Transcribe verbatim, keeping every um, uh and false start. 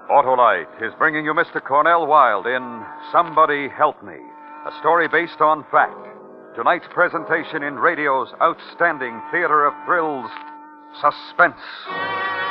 Autolite is bringing you Mister Cornell Wilde in Somebody Help Me, a story based on fact. Tonight's presentation in radio's outstanding theater of thrills, Suspense.